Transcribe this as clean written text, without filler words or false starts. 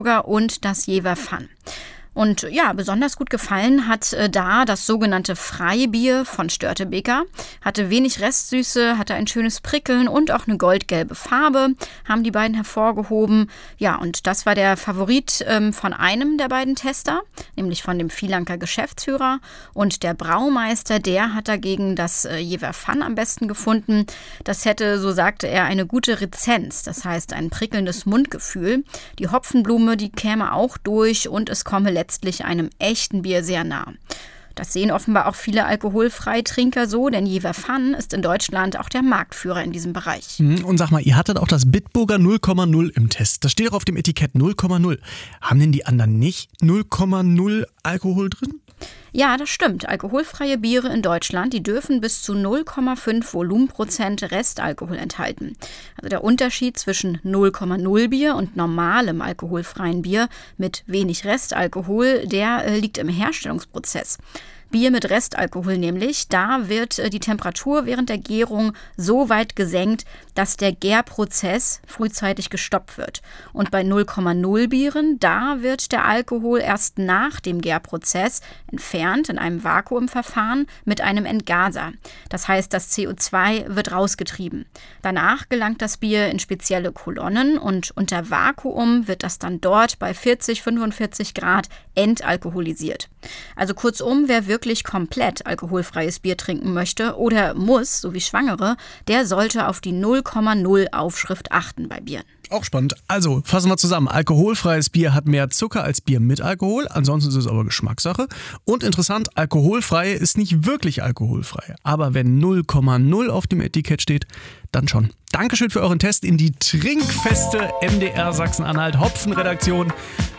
und das Jever Fun. Und ja, besonders gut gefallen hat da das sogenannte Freibier von Störtebeker. Hatte wenig Restsüße, hatte ein schönes Prickeln und auch eine goldgelbe Farbe, haben die beiden hervorgehoben. Ja, und das war der Favorit von einem der beiden Tester, nämlich von dem Vielanker Geschäftsführer. Und der Braumeister, der hat dagegen das Jever Fun am besten gefunden. Das hätte, so sagte er, eine gute Rezenz, das heißt ein prickelndes Mundgefühl. Die Hopfenblume, die käme auch durch und es komme letztlich einem echten Bier sehr nah. Das sehen offenbar auch viele Alkoholfreitrinker so, denn Jever Fun ist in Deutschland auch der Marktführer in diesem Bereich. Und sag mal, ihr hattet auch das Bitburger 0,0 im Test. Das steht auch auf dem Etikett 0,0. Haben denn die anderen nicht 0,0 Alkohol drin? Ja, das stimmt. Alkoholfreie Biere in Deutschland, die dürfen bis zu 0,5 Volumenprozent Restalkohol enthalten. Also der Unterschied zwischen 0,0 Bier und normalem alkoholfreien Bier mit wenig Restalkohol, der liegt im Herstellungsprozess. Bier mit Restalkohol nämlich, da wird die Temperatur während der Gärung so weit gesenkt, dass der Gärprozess frühzeitig gestoppt wird. Und bei 0,0 Bieren, da wird der Alkohol erst nach dem Gärprozess entfernt in einem Vakuumverfahren mit einem Entgaser. Das heißt, das CO2 wird rausgetrieben. Danach gelangt das Bier in spezielle Kolonnen und unter Vakuum wird das dann dort bei 40, 45 Grad entalkoholisiert. Also kurzum, wer wirklich komplett alkoholfreies Bier trinken möchte oder muss, so wie Schwangere, der sollte auf die 0,0 Aufschrift achten bei Bieren. Auch spannend. Also, fassen wir zusammen. Alkoholfreies Bier hat mehr Zucker als Bier mit Alkohol. Ansonsten ist es aber Geschmackssache. Und interessant, alkoholfrei ist nicht wirklich alkoholfrei. Aber wenn 0,0 auf dem Etikett steht, dann schon. Dankeschön für euren Test in die trinkfeste MDR Sachsen-Anhalt Hopfenredaktion.